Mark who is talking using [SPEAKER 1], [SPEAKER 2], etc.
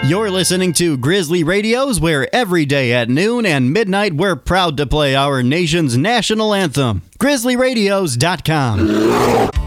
[SPEAKER 1] You're listening to Grizzly Radios, where every day at noon and midnight we're proud to play our nation's national anthem. GrizzlyRadios.com.